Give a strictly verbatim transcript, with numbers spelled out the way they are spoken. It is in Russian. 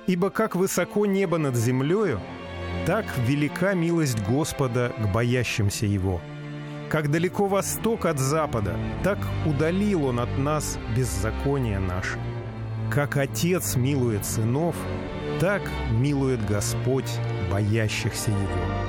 Ибо как высоко небо над землею, так велика милость Господа к боящимся Его. Как далеко восток от запада, так удалил Он от нас беззаконие наше. Как Отец милует сынов, так милует Господь боящихся Его».